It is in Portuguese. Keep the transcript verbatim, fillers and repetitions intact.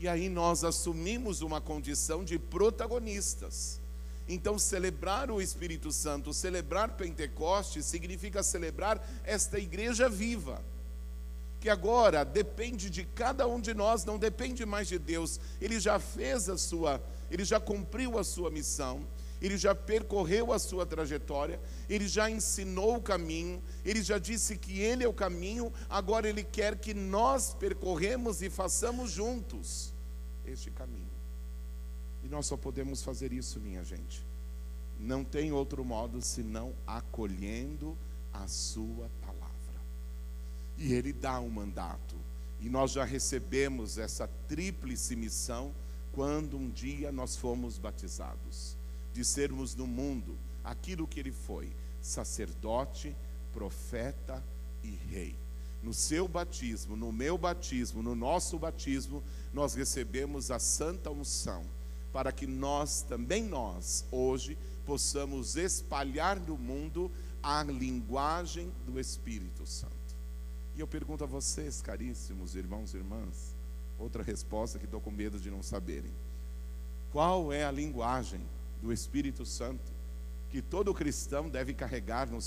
E aí nós assumimos uma condição de protagonistas. Então, celebrar o Espírito Santo, celebrar Pentecostes, significa celebrar esta igreja viva, que agora depende de cada um de nós, não depende mais de Deus. Ele já fez a sua, ele já cumpriu a sua missão, ele já percorreu a sua trajetória, ele já ensinou o caminho, ele já disse que ele é o caminho. Agora ele quer que nós percorremos e façamos juntos este caminho. E nós só podemos fazer isso, minha gente. Não tem outro modo senão acolhendo a sua palavra. E ele dá um mandato. E nós já recebemos essa tríplice missão quando um dia nós fomos batizados, de sermos no mundo aquilo que ele foi: sacerdote, profeta e rei. No seu batismo, no meu batismo, no nosso batismo, nós recebemos a santa unção, para que nós, também nós, hoje, possamos espalhar no mundo a linguagem do Espírito Santo. E eu pergunto a vocês, caríssimos irmãos e irmãs, outra resposta que estou com medo de não saberem: qual é a linguagem do Espírito Santo que todo cristão deve carregar no